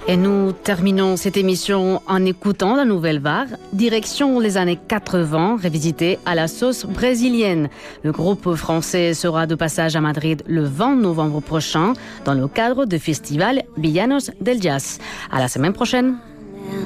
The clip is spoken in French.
Et nous terminons cette émission en écoutant la nouvelle vague, direction les années 80, revisitée à la sauce brésilienne. Le groupe français sera de passage à Madrid le 20 novembre prochain dans le cadre du festival Villanos del Jazz. À la semaine prochaine.